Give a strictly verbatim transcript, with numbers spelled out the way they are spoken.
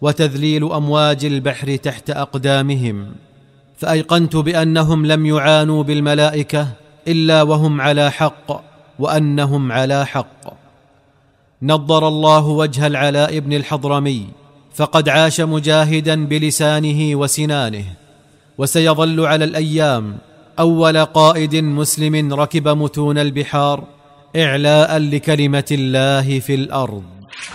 وتذليل أمواج البحر تحت أقدامهم، فأيقنت بأنهم لم يعانوا بالملائكة إلا وهم على حق، وأنهم على حق. نضر الله وجه العلاء بن الحضرمي، فقد عاش مجاهدا بلسانه وسنانه، وسيظل على الأيام أول قائد مسلم ركب متون البحار إعلاء لكلمة الله في الأرض.